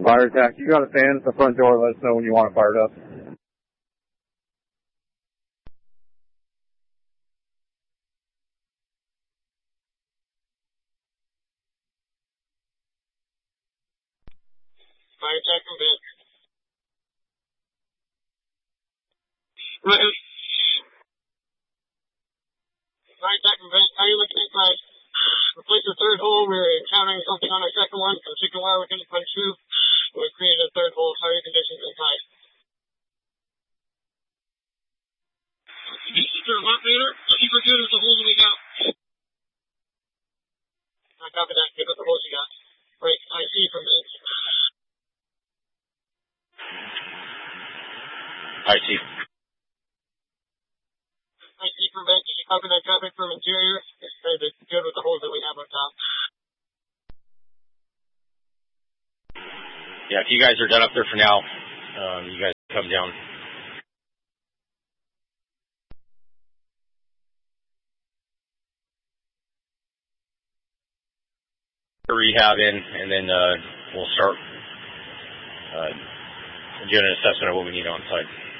Fire attack, you got a fan at the front door. Let us know when you want it fired up. Fire attack from Ben. Right. Fire attack from Ben. How are you looking at my replace the third hole? We're encountering something on our second one. From chicken wire within the punch through. We've created a third hole. How are your conditions inside? This is your operator. Keep her good with the holes we got. I copy that. Give us the holes you got. Right. I see from Ben. I see. I see from Ben. Did you copy that traffic from interior? It's good with the holes that we have on top. Yeah, if you guys are done up there for now, you guys come down. Rehab in, and then we'll start doing an assessment of what we need on site.